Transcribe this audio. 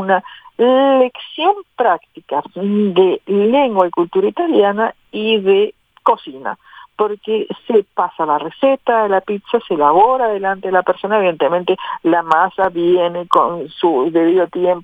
una lección práctica de lengua y cultura italiana y de cocina, porque se pasa la receta, la pizza se elabora delante de la persona, evidentemente la masa viene con su debido tiempo